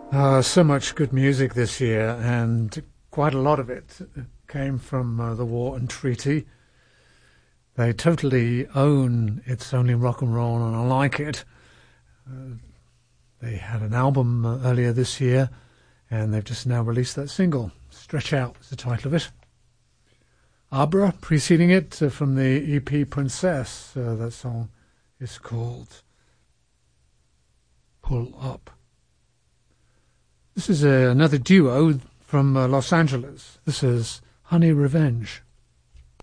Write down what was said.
So much good music this year, and quite a lot of it came from the War and Treaty. They totally own It's Only Rock and Roll, and I like it. They had an album earlier this year, and they've just now released that single. Stretch Out is the title of it. Abra, preceding it from the EP Princess. That song is called Pull Up. This is another duo from Los Angeles. This is Honey Revenge.